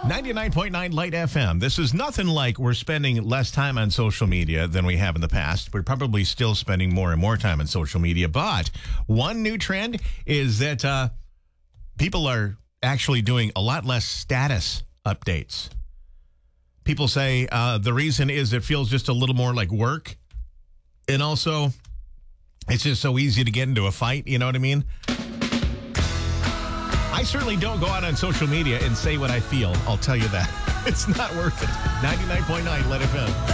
99.9 Light FM. This is nothing like we're spending less time on social media than we have in the past. We're probably still spending more and more time on social media. But one new trend is that people are actually doing a lot less status updates. People say the reason is it feels just a little more like work. And also, it's just so easy to get into a fight. You know what I mean? I certainly don't go out on social media and say what I feel. I'll tell you that. It's not worth it. 99.9 Let FM.